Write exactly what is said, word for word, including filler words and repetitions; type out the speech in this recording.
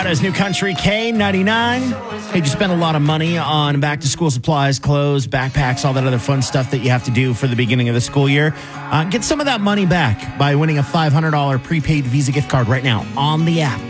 Nevada's New Country K ninety-nine. Hey, you spend a lot of money on back-to-school supplies, clothes, backpacks, all that other fun stuff that you have to do for the beginning of the school year. Uh, get some of that money back by winning a five hundred dollars prepaid Visa gift card right now on the app.